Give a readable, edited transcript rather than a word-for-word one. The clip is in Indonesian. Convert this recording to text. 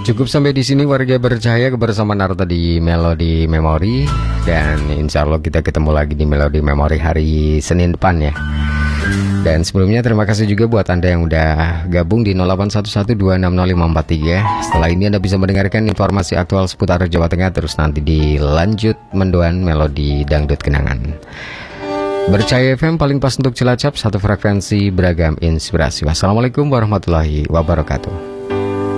Cukup sampai di sini warga bercahaya kebersamaan Naruto di Melody Memory. Dan insya Allah kita ketemu lagi di Melody Memory hari Senin depan ya. Dan sebelumnya terima kasih juga buat Anda yang udah gabung di 0811260543. Setelah ini Anda bisa mendengarkan informasi aktual seputar Jawa Tengah. Terus nanti dilanjut mendoan melodi dangdut kenangan. Bercahaya FM paling pas untuk Cilacap, satu frekuensi beragam inspirasi. Wassalamualaikum warahmatullahi wabarakatuh.